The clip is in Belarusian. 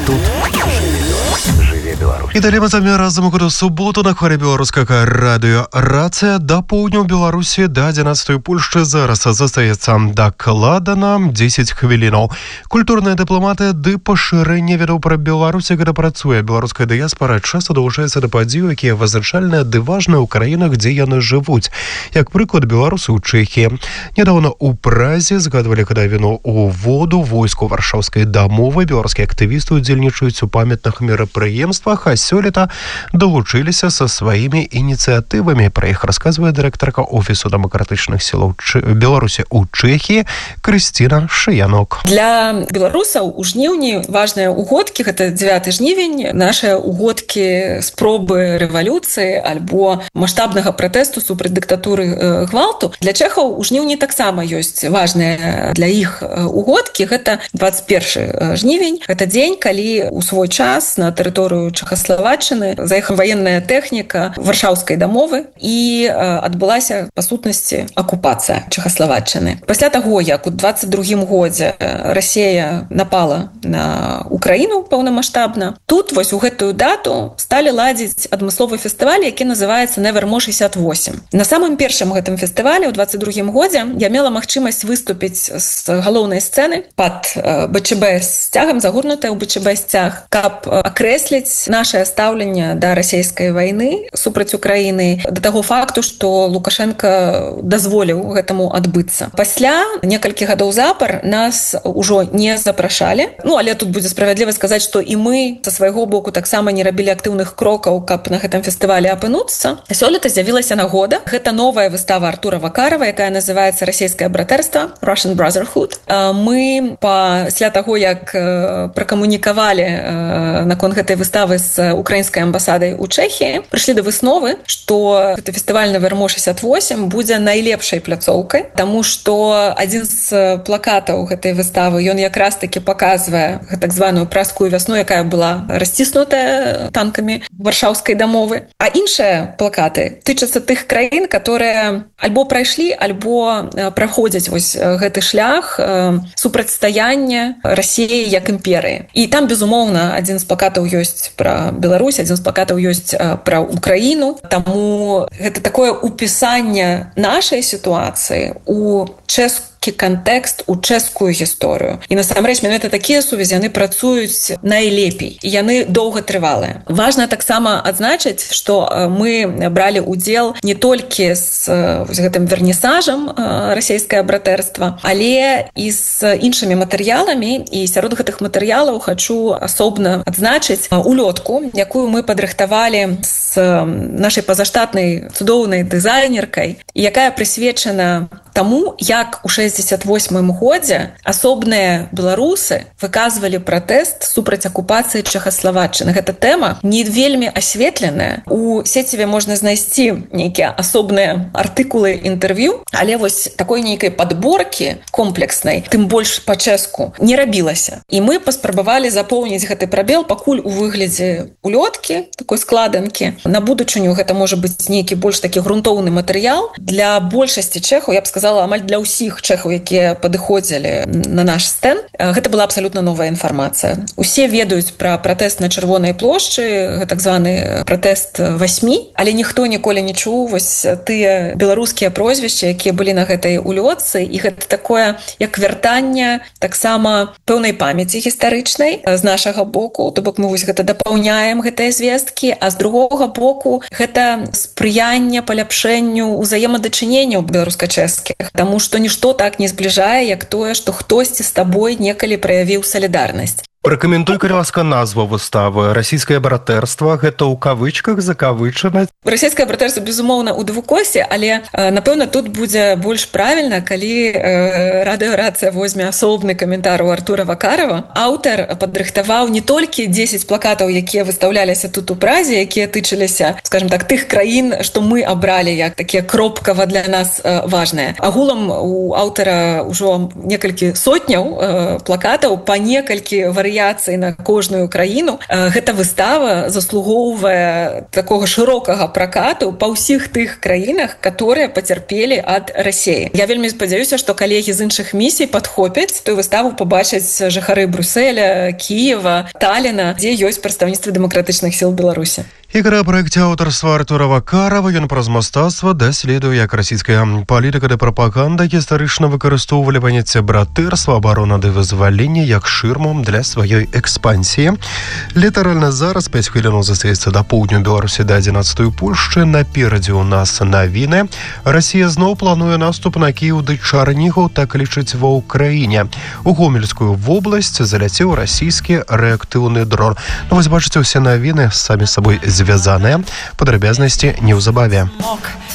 Тут жыве Беларусь. І далі ми замі разом у суботу на хвалі беларускага радыё «Рацыя». Да поўдня ў Беларусі, да 11-й Польшчы зараз застаецца дакладана 10 хвілінаў. Культурная дыпламатыя ды пашырэнне ведаў пра Беларусь, гэта працуе. Беларуская дыяспара часта далучаецца да падзеяў, якія вызначальныя ды важныя ў краінах, дзе яны жывуць. Як прыклад, беларусы ў Чэхіі. Нядаўна ў Празе згадвалі гадавіну ў воду войску варшаўскай дамовы. Беларускія актывісты удзельнічаюць у памятных мерапрыемствах, а сёлета далучыліся са сваімі ініцыятывамі. Пра іх расказвае дырэктарка Офісу дэмакратычных сілаў Беларусі ў Чэхіі Крысціна Шыянок. Для беларусаў у жніўні важныя угодкі, гэта 9 жнівень, нашыя угодкі спробы рэвалюцыі альбо маштабнага пратэсту супраць дыктатуры гвалту. Для чэхаў у жніўні таксама ёсць важныя для іх угодкі. Гэта 21 жнівень. Гэта дзень, калі у свой час на тэрыторыю Чэхаславаччыны заехала ваенная тэхніка варшаўскай дамовы і адбылася, па сутнасці, акупацыя Чэхаславаччыны. Пасля таго, як у 22-м годзе Расія напала на Украіну паўнамаштабна, тут вось у гэтую дату сталі ладзіць адмысловы фестываль, які называецца Nevermore 68. На самым першым гэтым фестывалі ў 22-м годзе я мела магчымасць выступіць з галоўнай сцэны пад БЧБ сцягам, загорнутая ў БЧБ сцяг, каб акрэсліць нашае стаўленне да расійскай вайны супраць Украіны, да таго факту, што Лукашенко дазволіў гэтаму адбыцца. Пасля некалькі гадоў запар нас ужо не запрашалі. Але тут будзе справядліва сказаць, што і мы са свайго боку таксама не рабілі актыўных крокаў, каб на гэтым фестывалі апынуцца. Сёлета з'явілася нагода. Гэта новая выстава Артура Вакарова, якая называецца «Расійскае братэрства» Russian Brotherhood. Мы пасля таго, як пракамунікавалі наконт гэтай выставы з украінскай амбасадай у Чэхіі, прыйшлі да высновы, што гэты фестываль Nevermore 68 будзе найлепшай пляцоўкай, таму што адзін з плакатаў гэтай выставы, ён якраз такі паказвае так званую праскую вясну, якая была расціснутая танкамі варшаўскай дамовы. А іншыя плакаты тычацца тых краін, которые альбо прайшлі, альбо праходзяць вось гэты шлях супрацьстаяння Расіі як імперыі. І там, безумоўна, адзін з плакатаў ёсць пра Беларусь, адзін з плакатаў ёсць пра Украіну. Таму гэта такое упісанне нашай сітуацыі у чэшску кантэкст, у чэшскую гісторыю. І насамрэч менавіта такія сувязі, яны працуюць найлепей, і яны доўгатрывалыя. Важна таксама адзначыць, што мы бралі ўдзел не толькі з гэтым вернісажам расійскае братэрства, але і з іншымі матэрыяламі. І сярод гэтых матэрыялаў хачу асобна адзначыць улётку, якую мы падрыхтавалі з нашай пазаштатнай цудоўнай дызайнеркай, якая прысвечана таму, як у 68-м годзе асобныя беларусы выказвалі пратэст супраць акупацыі Чэхаславаччыны. Гэта тэма не вельмі асветленая. У сеціве можна знайсці нейкія асобныя артыкулы, інтэрв'ю, але вось такой нейкай падборкі комплекснай, тым больш па-чэшску, не рабілася. І мы паспрабавалі запоўніць гэты прабел пакуль у выглядзе улёткі, такой складанкі. На будучыню гэта можа быць нейкі больш такі грунтоўны матэрыял. Для большасці чэхаў, я б сказала, амаль для ўсіх чэхаў, якія падыходзілі на наш стэнд, гэта была абсалютна новая інфармацыя. Усе ведаюць пра пратэст на Чырвонай плошчы, так званы пратэст 8, але ніхто ніколі не чуў вось тыя беларускія прозвішчы, якія былі на гэтай улётцы, і гэта такое, як вяртанне таксама пэўнай памяці гістарычнай з нашага боку, то бок мы вось гэта дапаўняем гэтыя звесткі, а з другога боку гэта спрыянне паляпшэнню ўзаемадачыненняў беларуска-чэшскіх. Таму што нішто так не збліжае, як тое, што хтосьці з табой некалі праявіў салідарнасць. Пракаментуй, калі ласка, назва выставы. Расійскае братэрства, гэта ў кавычках закавычана? Расійскае братэрства, безумоўна, у двукосе, але, напэўна, тут будзе больш правільна, калі радыё «Рацыя» возьме асобны каментар у Артура Вакарова. Аўтар падрыхтаваў не толькі 10 плакатаў, якія выстаўляліся тут у Празе, якія тычыліся, скажем так, тых краін, што мы абралі як такія кропкава для нас важныя. Агулам у аўтара ўжо некалькі сотняў плакатаў па некалькі варыянтаў варыяцый на кожную краіну. Гэта выстава заслугоўвае такога шырокага пракату па ўсіх тых краінах, которые пацярпелі ад Расіі. Я вельмі спадзяюся, што калегі з іншых місій падхопяць тую выставу, пабачаць жыхары Брюсселя, Киева, Талліна, дзе ёсць прадстаўніцтва дэмакратычных сіл Беларусі. Ігра праекце аўтарства Артура Вакарава, ён праз мастацтва даследуе, як расійская палітыка ды прапаганда гістарычна выкарыстоўвалі паняцце братэрства, абарона ды вызвалення як шырму для сваёй экспансіі. Літаральна зараз 5 хвілінаў застаецца да поўдню Беларусі да 11-й Польшчы. Наперадзе ў нас навіны. Расія зноў плануе наступ на Кіеў ды Чарнігаў, так лічыць ва ўкраіне. У Гомельскую вобласць заляцеў расійскі рэактыўны дрон. Вось бачыце, усе навіны самі сабой звязаныя. Падрабязнасці неўзабаве.